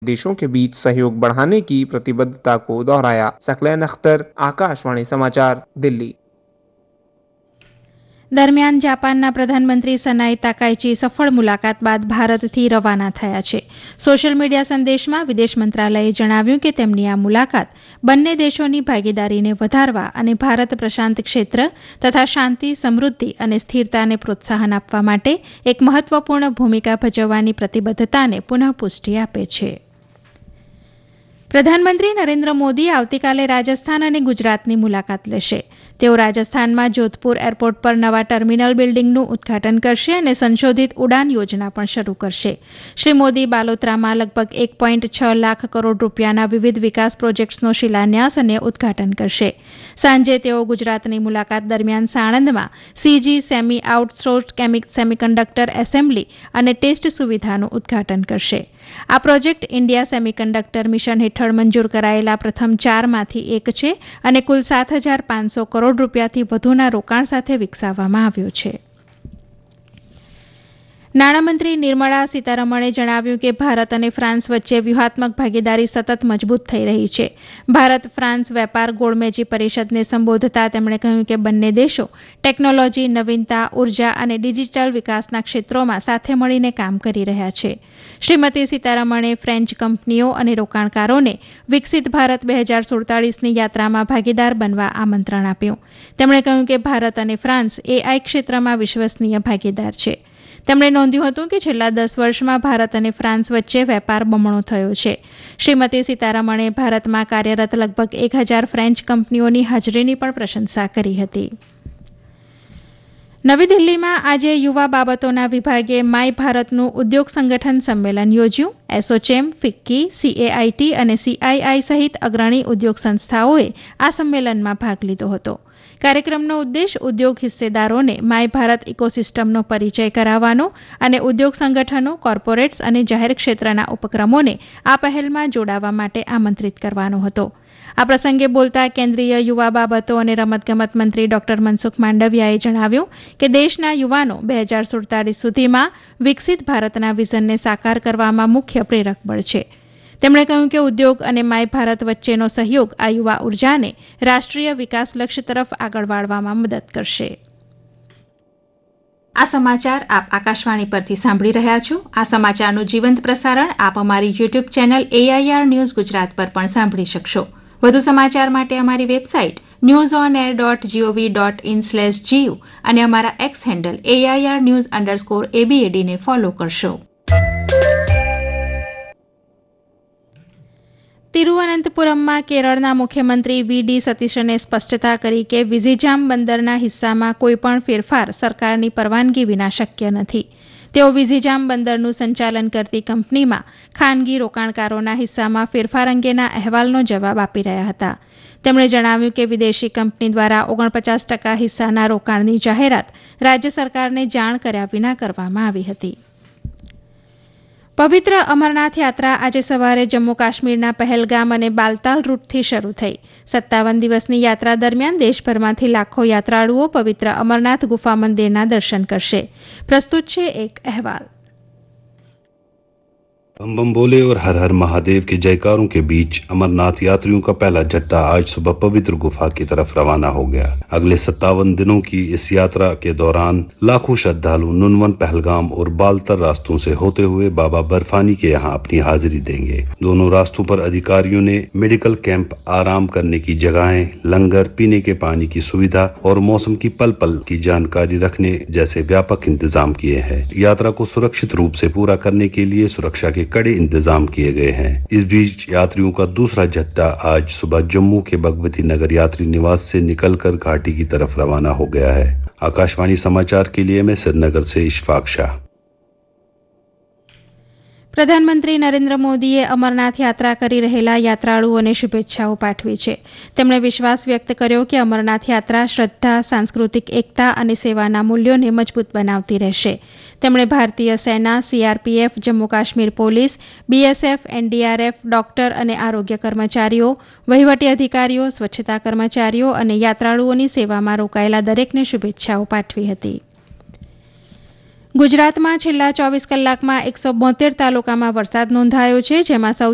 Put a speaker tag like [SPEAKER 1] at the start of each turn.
[SPEAKER 1] देशों के बीच सहयोग बढ़ाने की प्रतिबद्धता को दोहराया। सकलैन अख्तर, आकाशवाणी समाचार, दिल्ली।
[SPEAKER 2] દરમિયાન જાપાનના પ્રધાનમંત્રી સનાઈ તાકાઈચી સફળ મુલાકાત બાદ ભારતથી રવાના થયા છે. સોશિયલ મીડિયા સંદેશમાં વિદેશ મંત્રાલયે જણાવ્યું કે તેમની આ મુલાકાત બંને દેશોની ભાગીદારીને વધારવા અને ભારત પ્રશાંત ક્ષેત્ર તથા શાંતિ, સમૃદ્ધિ અને સ્થિરતાને પ્રોત્સાહન આપવા માટે એક મહત્વપૂર્ણ ભૂમિકા ભજવવાની પ્રતિબદ્ધતાને પુનઃપુષ્ટિ આપે છે. પ્રધાનમંત્રી નરેન્દ્ર મોદી આવતીકાલે રાજસ્થાન અને ગુજરાતની મુલાકાત લેશે. તેઓ રાજસ્થાનમાં જોધપુર એરપોર્ટ પર નવા ટર્મિનલ બિલ્ડિંગનું ઉદઘાટન કરશે અને સંશોધિત ઉડાન યોજના પણ શરૂ કરશે. શ્રી મોદી બાલોતરામાં લગભગ 1.6 લાખ કરોડ રૂપિયાના વિવિધ વિકાસ પ્રોજેક્ટ્સનો શિલાન્યાસ અને ઉદઘાટન કરશે. સાંજે તેઓ ગુજરાતની મુલાકાત દરમિયાન સાણંદમાં CG semi outsourced semiconductor assembly અને ટેસ્ટ સુવિધાનું ઉદઘાટન કરશે. આ પ્રોજેક્ટ ઇન્ડિયા સેમિકન્ડક્ટર મિશન હેઠળ મંજૂર કરાયેલા પ્રથમ 4માંથી એક છે અને કુલ 7,500 કરોડ રૂપિયાથી વધુના રોકાણ સાથે વિકસાવવામાં આવ્યો છે. નાણામંત્રી નિર્મળા સીતારમણે જણાવ્યું કે ભારત અને ફ્રાન્સ વચ્ચે વ્યૂહાત્મક ભાગીદારી સતત મજબૂત થઈ રહી છે. ભારત ફ્રાન્સ વેપાર ગોળમેજી પરિષદને સંબોધતા તેમણે કહ્યું કે બંને દેશો ટેકનોલોજી, નવીનતા, ઉર્જા અને ડિજિટલ વિકાસના ક્ષેત્રોમાં સાથે મળીને કામ કરી રહ્યા છે. શ્રીમતી સીતારમણે ફ્રેન્ચ કંપનીઓ અને રોકાણકારોને વિકસિત ભારત 2047ની યાત્રામાં ભાગીદાર બનવા આમંત્રણ આપ્યું. તેમણે કહ્યું કે ભારત અને ફ્રાન્સ એઆઈ ક્ષેત્રમાં વિશ્વસનીય ભાગીદાર છે. તેમણે નોંધ્યું હતું કે છેલ્લા 10 વર્ષમાં ભારત અને ફ્રાન્સ વચ્ચે વેપાર બમણો થયો છે. શ્રીમતી સીતારમણે ભારતમાં કાર્યરત લગભગ 1,000 ફ્રેન્ચ કંપનીઓની હાજરીની પણ પ્રશંસા કરી હતી. નવી દિલ્હીમાં આજે યુવા બાબતોના વિભાગે માય ભારતનું ઉદ્યોગ સંગઠન સંમેલન યોજ્યું. એસોચેમ, ફિક્કી, CAIT અને CII સહિત અગ્રણી ઉદ્યોગ સંસ્થાઓએ આ સંમેલનમાં ભાગ લીધો હતો. કાર્યક્રમનો ઉદ્દેશ ઉદ્યોગ હિસ્સેદારોને માય ભારત ઇકોસિસ્ટમનો પરિચય કરાવવાનો અને ઉદ્યોગ સંગઠનો, કોર્પોરેટ્સ અને જાહેર ક્ષેત્રના ઉપક્રમોને આ પહેલમાં જોડાવા માટે આમંત્રિત કરવાનો હતો. આ પ્રસંગે બોલતા કેન્દ્રીય યુવા બાબતો અને રમતગમત મંત્રી ડોક્ટર મનસુખ માંડવિયાએ જણાવ્યું કે દેશના યુવાનો 2047 સુધીમાં વિકસિત ભારતના વિઝનને સાકાર કરવામાં મુખ્ય પ્રેરક બળ છે. તેમણે કહ્યું કે ઉદ્યોગ અને માય ભારત વચ્ચેનો સહયોગ આ યુવા ઉર્જાને રાષ્ટ્રીય વિકાસ લક્ષ્ય તરફ આગળ વાળવામાં મદદ કરશે. આ સમાચાર આપ આકાશવાણી પરથી સાંભળી રહ્યા છો. આ સમાચારનું જીવંત પ્રસારણ આપ અમારી YouTube channel AIR news Gujarat પર પણ સાંભળી શકશો. વધુ સમાચાર માટે અમારી વેબસાઇટ newsonair.gov.in/gu અને અમારા એક્સ હેન્ડલ AIR_news_ABAD ને ફોલો કરશો. તિરુવનંતપુરમમાં કેરળના મુખ્યમંત્રી VD સતીશને સ્પષ્ટતા કરી કે વિઝિજામ બંદરના હિસ્સામાં કોઈપણ ફેરફાર સરકારની પરવાનગી વિના શક્ય નથી. તેઓ વિઝિજામ બંદરનું સંચાલન કરતી કંપનીમાં ખાનગી રોકાણકારોના હિસ્સામાં ફેરફાર અંગેના અહેવાલનો જવાબ આપી રહ્યા હતા. તેમણે જણાવ્યું કે વિદેશી કંપની દ્વારા 49% હિસ્સાના રોકાણની જાહેરાત રાજ્ય સરકારને જાણ કર્યા વિના કરવામાં આવી હતી. પવિત્ર અમરનાથ યાત્રા આજે સવારે જમ્મુ કાશ્મીરના પહેલગામ અને બાલતાલ રૂટથી શરૂ થઈ. 57 દિવસની યાત્રા દરમિયાન દેશભરમાંથી લાખો યાત્રાળુઓ પવિત્ર અમરનાથ ગુફા મંદિરના દર્શન કરશે. પ્રસ્તુત છે એક અહેવાલ.
[SPEAKER 3] बम बम बोले और हर हर महादेव के जयकारों के बीच अमरनाथ यात्रियों का पहला जत्था आज सुबह पवित्र गुफा की तरफ रवाना हो गया. अगले 57 दिनों की इस यात्रा के दौरान लाखों श्रद्धालु नुनवन, पहलगाम और बालतर रास्तों से होते हुए बाबा बर्फानी के यहाँ अपनी हाजिरी देंगे. दोनों रास्तों पर अधिकारियों ने मेडिकल कैंप, आराम करने की जगहें, लंगर, पीने के पानी की सुविधा और मौसम की पल पल की जानकारी रखने जैसे व्यापक इंतजाम किए हैं. यात्रा को सुरक्षित रूप से पूरा करने के लिए सुरक्षा के कड़े इंतजाम किए गए हैं. इस बीच यात्रियों का दूसरा जत्था आज सुबह जम्मू के भगवती नगर यात्री निवास से निकलकर घाटी की तरफ रवाना हो गया है. आकाशवाणी समाचार के लिए मैं श्रीनगर से इशफाक शाह.
[SPEAKER 2] પ્રધાનમંત્રી નરેન્દ્ર મોદીએ અમરનાથ યાત્રા કરી રહેલા યાત્રાળુઓને શુભેચ્છાઓ પાઠવી છે. તેમણે વિશ્વાસ વ્યક્ત કર્યો કે અમરનાથ યાત્રા શ્રદ્ધા, સાંસ્કૃતિક એકતા અને સેવાના મૂલ્યોને મજબૂત બનાવતી રહેશે. તેમણે ભારતીય સેના, CRPF, Jammu Kashmir police, BSF, NDRF, doctor અને આરોગ્ય કર્મચારીઓ, વહીવટી અધિકારીઓ, સ્વચ્છતા કર્મચારીઓ અને યાત્રાળુઓની સેવામાં રોકાયેલા દરેકને શુભેચ્છાઓ પાઠવી હતી. ગુજરાતમાં છેલ્લા 24 કલાકમાં 172 તાલુકામાં વરસાદ નોંધાયો છે, જેમાં સૌથી